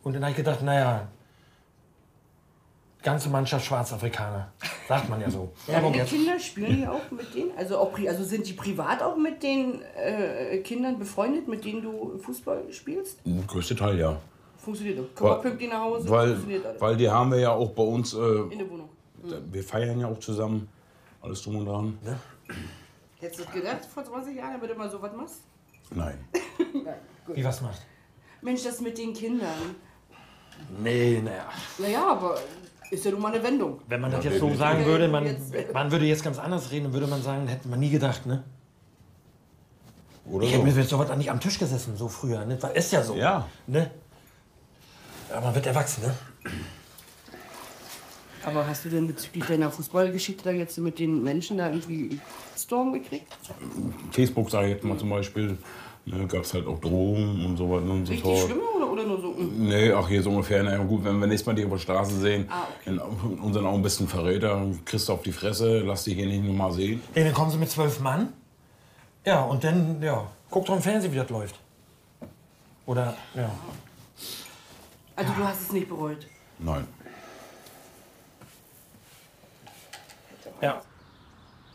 Und dann habe ich gedacht, naja, ganze Mannschaft Schwarzafrikaner. Sagt man ja so. Deine Kinder spielen die auch mit denen? Also sind die privat auch mit den Kindern befreundet, mit denen du Fußball spielst? Der größte Teil, ja. Funktioniert doch. Kommen wir pünktlich nach Hause? Funktioniert alles. Weil die haben wir ja auch bei uns. In der Wohnung. Wir feiern ja auch zusammen. Alles drum und dran. Ja. Hättest du das gedacht vor 20 Jahren, damit du mal so was machst? Nein. Nein, gut. Wie was macht? Mensch, das mit den Kindern. Nee, naja. Naja, aber ist ja nun mal eine Wendung. Wenn man das jetzt so sagen würde, man würde jetzt ganz anders reden, dann würde man sagen, hätte man nie gedacht, ne? Oder Ich so. hätte mir jetzt sowas nicht am Tisch gesessen, so früher, ne? Das ist ja so. Ja. Ne? Aber man wird erwachsen, ne? Aber hast du denn bezüglich deiner Fußballgeschichte da jetzt mit den Menschen da irgendwie Storm gekriegt? Facebook, sage ich jetzt mal zum Beispiel, ne, gab es halt auch Drohungen und so weiter und so Richtig fort. schlimm oder nur so? Nee, ach hier so ungefähr. Na ja, gut, wenn wir nächstes Mal die auf der Straße sehen, in unseren Augen bist du ein Verräter, kriegst du auf die Fresse, lass dich hier nicht nochmal sehen. Ja, dann kommen sie mit 12 Mann. Ja, und dann, ja, guckt doch im Fernsehen, wie das läuft. Oder, ja. Also du hast es nicht bereut? Nein. Ja.